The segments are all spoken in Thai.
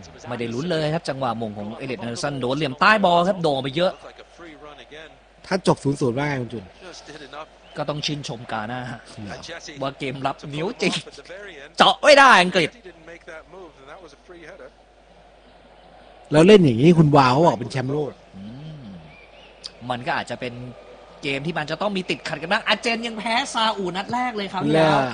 ไม่ได้ลุ้นเลยครับจังหวะมงของเอเดนเนอร์สันโดนเหลี่ยมใต้บอลครับโดนไปเยอะถ้าจบ0-0ว่าไงคุณจุนก็ต้องชื่นชมกาน่าว่าเกมรับนิ้วจริงเจาะไม่ได้อังกฤษแล้วเล่นอย่างนี้คุณวาวเขาบอกเป็นแชมป์โลกมันก็อาจจะเป็นเกมที่มันจะต้องมีติดขัดกันบ้างอาร์เจนยังแพ้ซาอุนัดแรกเลยครับที่แล้ว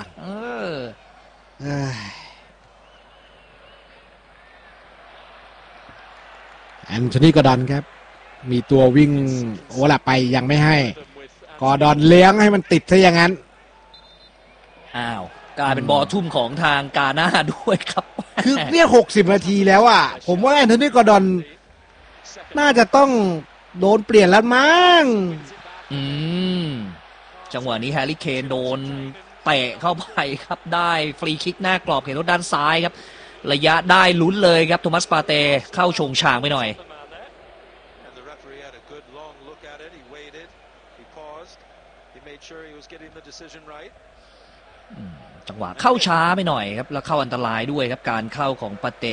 แอนโทนีกอร์ดอนครับมีตัววิ่งโอเวอร์แลปไปยังไม่ให้กอร์ดอนเลี้ยงให้มันติดซะอย่างนั้นอ้าวกลายเป็นบอลทุ่มของทางกาน่าด้วยครับคือเนี่ย60 นาทีแล้วอ่ะผมว่าแอนโทนีกอร์ดอนน่าจะต้องโดนเปลี่ยนแล้วมั้งจังหวะนี้แฮร์รี่เคนโดนเตะเข้าไปครับได้ฟรีคิกหน้ากรอบเขตโทษด้านซ้ายครับระยะได้ลุ้นเลยครับโทมัสปาเต้เข้าชงชางไปหน่อยจังหวะเข้าช้าไปหน่อยครับแล้วเข้าอันตรายด้วยครับการเข้าของปาเต้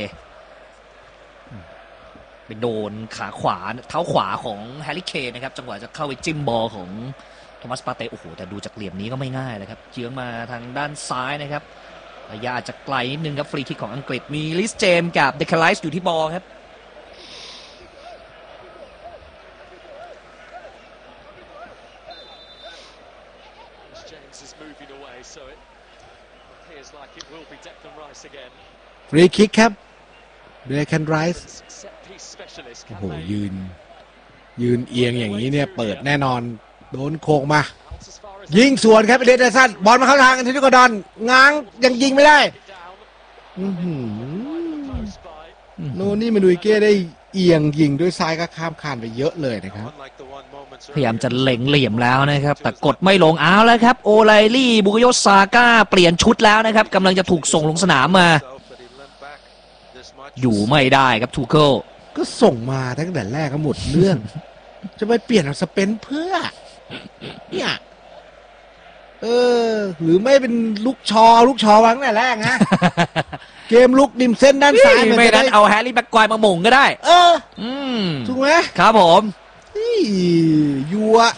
ไปโดนขาขวาเท้าขวาของแฮร์รี่เคนนะครับจังหวะจะเข้าไปจิ้มบอลของโทมัสปาเต้โอ้โหแต่ดูจากเหลี่ยมนี้ก็ไม่ง่ายเลยครับเจื้องมาทางด้านซ้ายนะครับระยะอาจจะไกลนิดนึงครับฟรีคิกของอังกฤษมีลิสเจมกับเดคไลส์อยู่ที่บอลครับฟรีคิกครับเดคไลส์โอ้โหยืนเอียงอย่างนี้เนี่ยเปิดแน่นอนโดนโค้งมายิงสวนครับเอเดนสันบอลมาเข้าทางแอนโทนีกอร์ดอนง้างยังยิงไม่ได้โน่นี่มาดูเก้ได้เอียงยิงด้วยซ้ายก็ข้ามคานไปเยอะเลยนะครับพยายามจะเล็งเหลี่ยมแล้วนะครับแต่กดไม่ลงเอาแล้วครับโอไลลี่บุกโยซาก้าเปลี่ยนชุดแล้วนะครับกำลังจะถูกส่งลงสนามมาอยู่ไม่ได้ครับทูเคิลก็ส่งมาตั้งแต่แรกก็หมดเรื่องจะไปเปลี่ยนสเปนเพื่อเนี่ยหรือไม่เป็นลูกชอวางแต่แรกนะเกมลุกริมเส้นด้านซ้ายไม่นั้นเอาแฮร์รี่แม็กควายมาหม่งก็ได้ถูกไหมครับผมยัว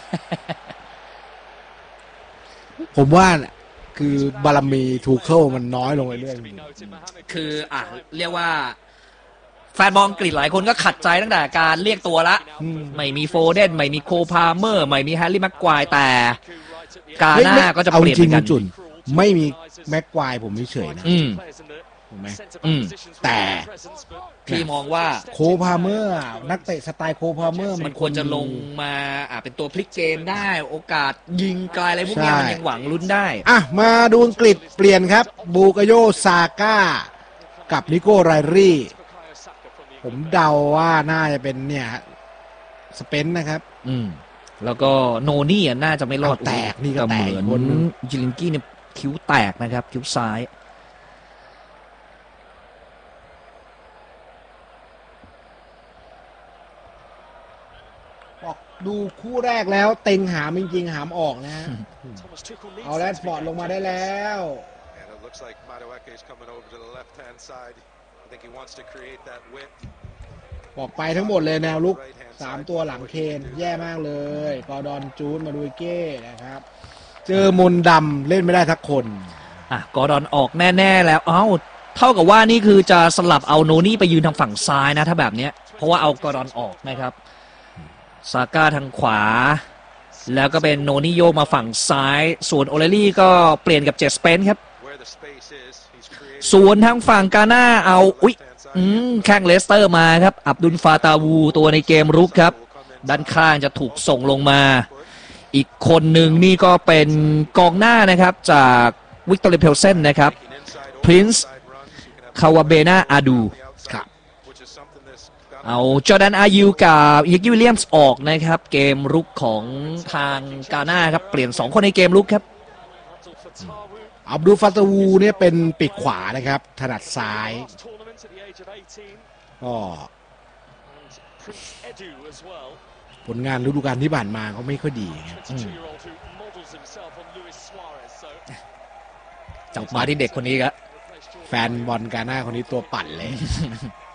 ผมว่าคือบารมีทูเคิลมันน้อยลงไปเรื่อยคือเรียกว่าแฟนบอลอังกฤษหลายคนก็ขัดใจตั้งแต่การเรียกตัวละไม่มีโฟเดนไม่มีโคพาเมอร์ไม่มีแฮร์รี่แม็กควายแต่กาน่าก็จะเปลี่ยนเป็นกันจุนไม่มีแม็กควายผมไม่เฉยนะถูกไหมแต่พี่มองว่าโคพาเมอร์นักเตะสไตล์โคพาเมอร์มันควรจะลงมาเป็นตัวพลิกเกมได้โอกาสยิงไกลอะไรพวกนี้มันยังหวังลุ้นได้มาดูอังกฤษเปลี่ยนครับบูกโยซาก้ากับนิโก้ไรรี่ผมเดาว่าน่าจะเป็นเนี่ยสเปนนะครับแล้วก็โนนี่น่าจะไม่รอดแตกนี่ก็เหมือนจิลินกี้เนี่ยคิ้วแตกนะครับคิ้วซ้ายบอกดูคู่แรกแล้วเต็งหามจริงๆหามออกนะฮะเอาแรดฟอร์ดลงมาได้แล้วบอกไปทั้งหมดเลยแนวลุก3ตัวหลังเคนแย่มากเลยกอร์ดอนจูนมาดูเก้นะครับเจอมนดำเล่นไม่ได้ทักคนกอร์ดอนออกแน่ๆแล้วเท่ากับว่านี่คือจะสลับเอาโนนี่ไปยืนทางฝั่งซ้ายนะถ้าแบบนี้เพราะว่าเอากอร์ดอนออกนะครับซาก้าทางขวาแล้วก็เป็นโนนิโยมาฝั่งซ้ายส่วนโอเลลี่ก็เปลี่ยนกับเจสเปนครับส่วนทางฝั่งกาน่าเอาแข้งเลสเตอร์มาครับอับดุลฟาตาวูตัวในเกมรุกครับด้านข้างจะถูกส่งลงมาอีกคนหนึ่งนี่ก็เป็นกองหน้านะครับจากวิกตอเรียเพลเซนนะครับพรินซ์คาวาเบนาอาดูครับเอาจอร์แดนอายูกับอิกกี้วิลเลียมส์ออกนะครับเกมรุกของทางกาน่าครับเปลี่ยน2คนในเกมรุกครับอับดุลฟาตาวูเนี่ยเป็นปีกขวานะครับถนัดซ้ายก็ผลงานฤดูกาลที่ผ่านมาเขาไม่ค่อยดีจับมาที่เด็กคนนี้ครับแฟนบอลกาน่าคนนี้ตัวปั่นเลย